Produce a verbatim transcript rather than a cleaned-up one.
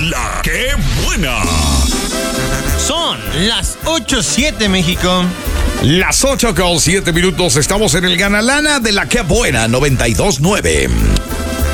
La que buena. Son las ocho siete, México. Las ocho con siete minutos. Estamos en el Gana Lana de La que buena noventa y dos nueve.